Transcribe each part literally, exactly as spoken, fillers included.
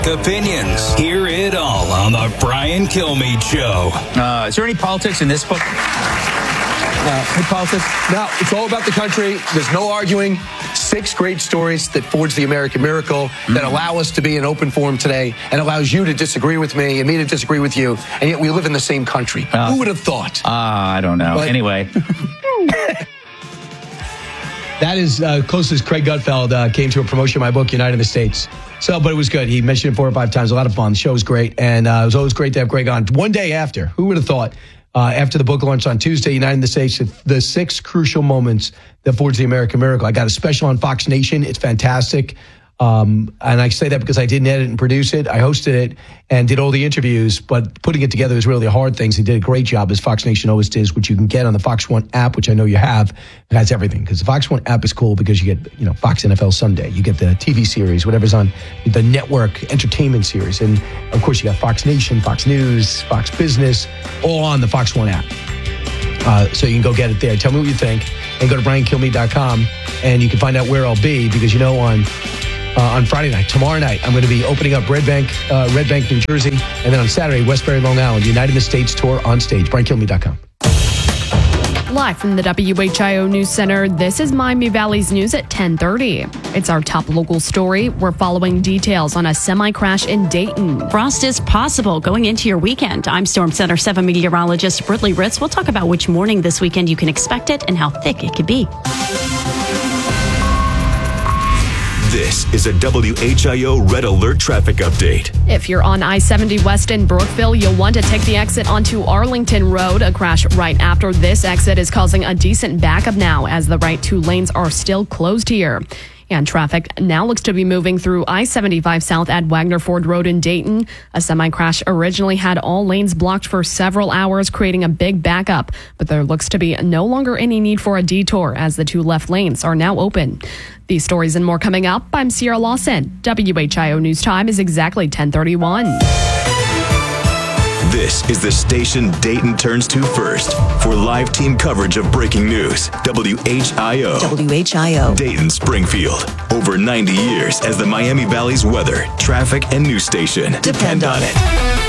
Opinions. Hear it all on the Brian Kilmeade Show. Uh, is there any politics in this book? Uh, any politics? No, it's all about the country. There's no arguing. Six great stories that forge the American miracle, mm-hmm. that allow us to be in open forum today and allows you to disagree with me and me to disagree with you, and yet we live in the same country. Uh, Who would have thought? Uh, I don't know. But, anyway. That is uh, close as Craig Gutfeld uh, came to a promotion of my book, United in the States. So, but it was good. He mentioned it four or five times. A lot of fun. The show was great. And uh, it was always great to have Greg on. One day after, who would have thought, uh, after the book launch on Tuesday, United in the States, the six crucial moments that forged the American miracle. I got a special on Fox Nation. It's fantastic. Um, and I say that because I didn't edit and produce it. I hosted it and did all the interviews, but putting it together is really a hard thing. So he did a great job, as Fox Nation always does, which you can get on the Fox One app, which I know you have. It has everything, because the Fox One app is cool because you get, you know, Fox N F L Sunday. You get the T V series, whatever's on the network entertainment series. And, of course, you got Fox Nation, Fox News, Fox Business, all on the Fox One app. Uh, so you can go get it there. Tell me what you think. And go to brian kilmeade dot com, and you can find out where I'll be, because, you know, on... Uh, on Friday night, tomorrow night, I'm going to be opening up Red Bank, uh, Red Bank, New Jersey. And then on Saturday, Westbury, Long Island, United in the States tour on stage. brian kilmeade dot com. Live from the W H I O News Center, this is Miami Valley's News at ten thirty. It's our top local story. We're following details on a semi-crash in Dayton. Frost is possible going into your weekend. I'm Storm Center seven meteorologist Britley Ritz. We'll talk about which morning this weekend you can expect it and how thick it could be. This is a W H I O Red Alert traffic update. If you're on I seventy West in Brookville, you'll want to take the exit onto Arlington Road. A crash right after this exit is causing a decent backup now, as the right two lanes are still closed here. And traffic now looks to be moving through I seventy-five South at Wagner Ford Road in Dayton. A semi-crash originally had all lanes blocked for several hours, creating a big backup. But there looks to be no longer any need for a detour, as the two left lanes are now open. These stories and more coming up. I'm Sierra Lawson. W H I O News Time is exactly ten thirty-one. This is the station Dayton turns to first for live team coverage of breaking news. W H I O. W H I O. Dayton Springfield. Over ninety years as the Miami Valley's weather, traffic, and news station. Depend on it.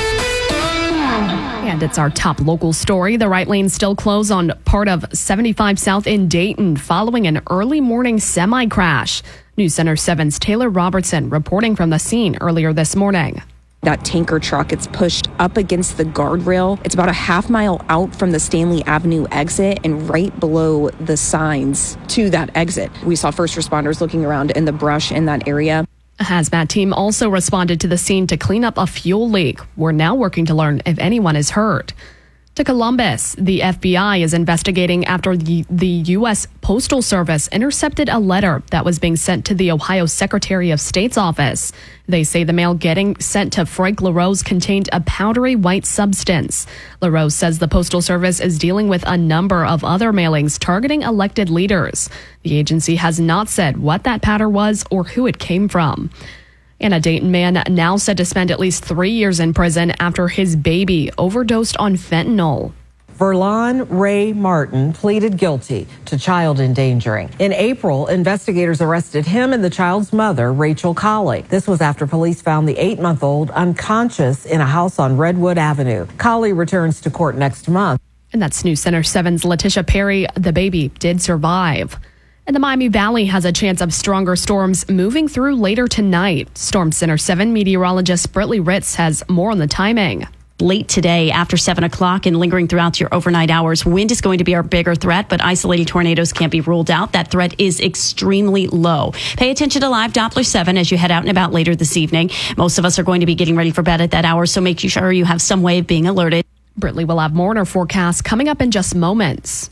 And it's our top local story. The right lane still closed on part of seventy-five South in Dayton following an early morning semi-crash. News Center seven's Taylor Robertson reporting from the scene earlier this morning. That tanker truck, it's pushed up against the guardrail. It's about a half mile out from the Stanley Avenue exit and right below the signs to that exit. We saw first responders looking around in the brush in that area. A hazmat team also responded to the scene to clean up a fuel leak. We're now working to learn if anyone is hurt. To Columbus, the F B I is investigating after the, the U S Postal Service intercepted a letter that was being sent to the Ohio Secretary of State's office. They say the mail getting sent to Frank LaRose contained a powdery white substance. LaRose says the Postal Service is dealing with a number of other mailings targeting elected leaders. The agency has not said what that powder was or who it came from. And a Dayton man now set to spend at least three years in prison after his baby overdosed on fentanyl. Verlon Ray Martin pleaded guilty to child endangering. In April, investigators arrested him and the child's mother, Rachel Colley. This was after police found the eight-month-old unconscious in a house on Redwood Avenue. Colley returns to court next month. And that's News Center seven's Letitia Perry. The baby did survive. And the Miami Valley has a chance of stronger storms moving through later tonight. Storm Center seven meteorologist Britley Ritz has more on the timing. Late today, after seven o'clock and lingering throughout your overnight hours, wind is going to be our bigger threat, but isolated tornadoes can't be ruled out. That threat is extremely low. Pay attention to Live Doppler seven as you head out and about later this evening. Most of us are going to be getting ready for bed at that hour, so make sure you have some way of being alerted. Britley will have more in her forecast coming up in just moments.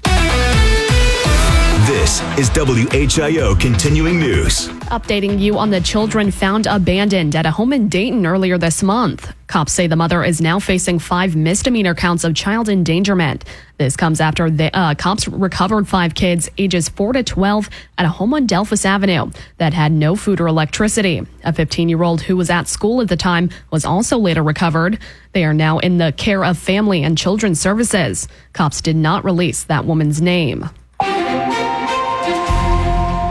This is W H I O Continuing News. Updating you on the children found abandoned at a home in Dayton earlier this month. Cops say the mother is now facing five misdemeanor counts of child endangerment. This comes after the uh, cops recovered five kids ages four to twelve at a home on Delphus Avenue that had no food or electricity. A fifteen-year-old who was at school at the time was also later recovered. They are now in the care of Family and Children's Services. Cops did not release that woman's name.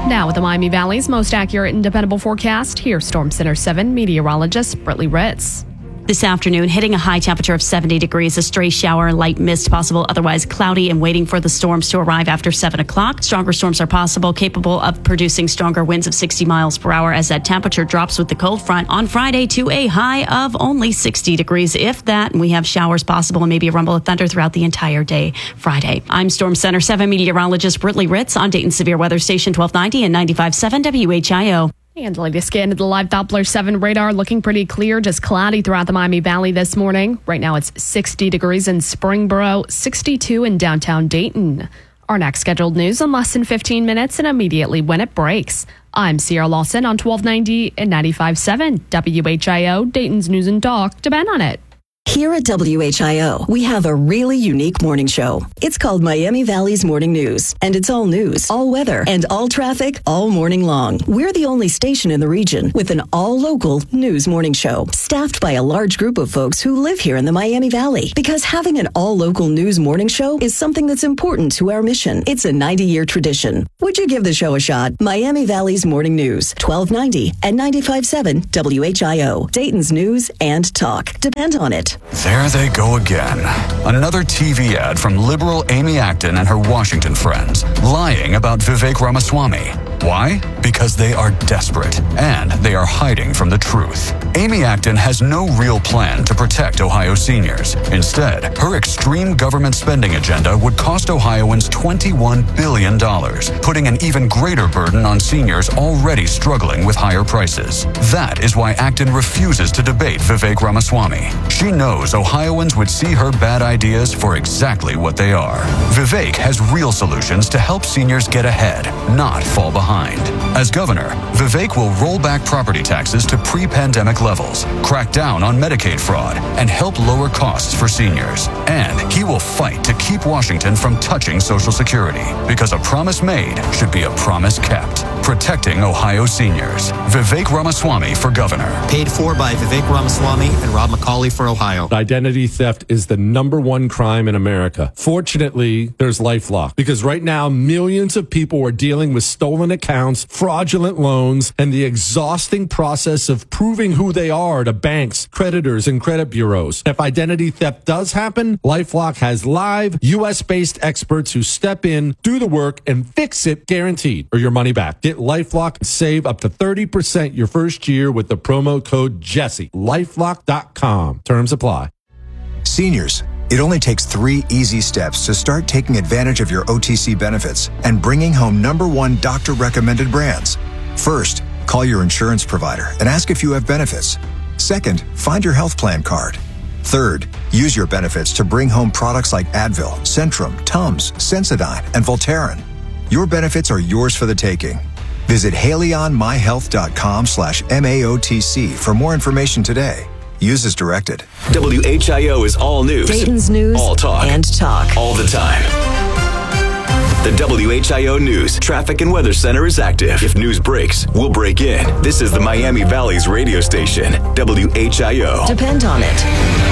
Now with the Miami Valley's most accurate and dependable forecast, here's Storm Center seven meteorologist Brittany Ritz. This afternoon, hitting a high temperature of seventy degrees, a stray shower, light mist possible, otherwise cloudy, and waiting for the storms to arrive after seven o'clock. Stronger storms are possible, capable of producing stronger winds of sixty miles per hour as that temperature drops with the cold front on Friday to a high of only sixty degrees, if that. And we have showers possible and maybe a rumble of thunder throughout the entire day Friday. I'm Storm Center seven meteorologist Brittany Ritz on Dayton Severe Weather Station twelve ninety and ninety-five point seven W H I O. And the latest scan of the live Doppler seven radar looking pretty clear, just cloudy throughout the Miami Valley this morning. Right now it's sixty degrees in Springboro, sixty-two in downtown Dayton. Our next scheduled news in less than fifteen minutes and immediately when it breaks. I'm Sierra Lawson on twelve ninety and ninety-five point seven W H I O, Dayton's News and Talk. Depend on it. Here at W H I O, we have a really unique morning show. It's called Miami Valley's Morning News, and it's all news, all weather, and all traffic all morning long. We're the only station in the region with an all-local news morning show, staffed by a large group of folks who live here in the Miami Valley. Because having an all-local news morning show is something that's important to our mission. It's a ninety-year tradition. Would you give the show a shot? Miami Valley's Morning News, twelve ninety and ninety-five point seven W H I O, Dayton's News and Talk. Depend on it. There they go again. Another T V ad from liberal Amy Acton and her Washington friends, lying about Vivek Ramaswamy. Why? Because they are desperate, and they are hiding from the truth. Amy Acton has no real plan to protect Ohio seniors. Instead, her extreme government spending agenda would cost Ohioans twenty-one billion dollars, putting an even greater burden on seniors already struggling with higher prices. That is why Acton refuses to debate Vivek Ramaswamy. She knows Ohioans would see her bad ideas for exactly what they are. Vivek has real solutions to help seniors get ahead, not fall behind. As governor, Vivek will roll back property taxes to pre-pandemic levels, crack down on Medicaid fraud, and help lower costs for seniors. And he will fight to keep Washington from touching Social Security, because a promise made should be a promise kept. Protecting Ohio seniors. Vivek Ramaswamy for governor. Paid for by Vivek Ramaswamy and Rob McCauley for Ohio. Identity theft is the number one crime in America. Fortunately, there's LifeLock, because right now millions of people are dealing with stolen accounts, fraudulent loans, and the exhausting process of proving who they are to banks, creditors, and credit bureaus. If identity theft does happen, LifeLock has live U S-based experts who step in, do the work, and fix it guaranteed, or your money back. Get LifeLock and save up to thirty percent your first year with the promo code Jesse. LifeLock dot com. Terms apply. Seniors, it only takes three easy steps to start taking advantage of your O T C benefits and bringing home number one doctor-recommended brands. First, call your insurance provider and ask if you have benefits. Second, find your health plan card. Third, use your benefits to bring home products like Advil, Centrum, Tums, Sensodyne, and Voltaren. Your benefits are yours for the taking. Visit HaleyOnMyHealth.com slash M A O T C for more information today. Use as directed. W H I O is all news. Dayton's News all talk. and Talk. All the time. The W H I O News Traffic and Weather Center is active. If news breaks, we'll break in. This is the Miami Valley's radio station, W H I O. Depend on it.